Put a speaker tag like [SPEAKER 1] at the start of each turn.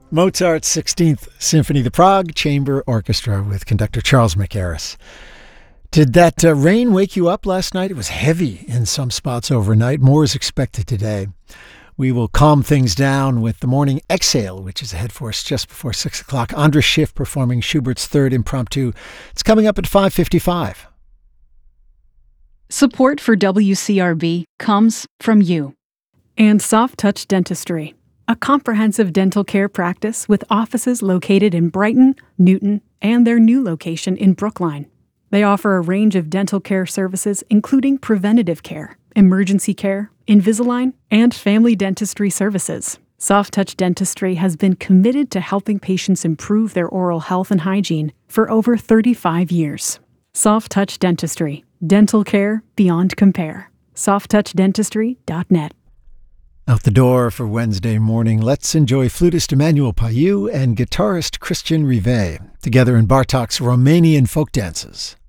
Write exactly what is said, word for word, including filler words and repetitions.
[SPEAKER 1] Mozart's sixteenth Symphony, the Prague Chamber Orchestra with conductor Charles Mackerras. Did that uh, rain wake you up last night? It was heavy in some spots overnight. More is expected today. We will calm things down with the morning exhale, which is ahead for us just before six o'clock. Andras Schiff performing Schubert's Third Impromptu. It's coming up at five fifty-five.
[SPEAKER 2] Support for W C R B comes from you. And Soft Touch Dentistry, a comprehensive dental care practice with offices located in Brighton, Newton, and their new location in Brookline. They offer a range of dental care services, including preventative care, emergency care, Invisalign, and family dentistry services. Soft Touch Dentistry has been committed to helping patients improve their oral health and hygiene for over thirty-five years. Soft Touch Dentistry, dental care beyond compare. soft touch dentistry dot net.
[SPEAKER 1] Out the door for Wednesday morning, let's enjoy flutist Emmanuel Payou and guitarist Christian Rivet together in Bartok's Romanian folk dances.